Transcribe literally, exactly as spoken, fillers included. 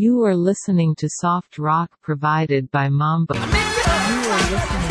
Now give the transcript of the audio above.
You are listening to soft rock provided by Mambo. You are listening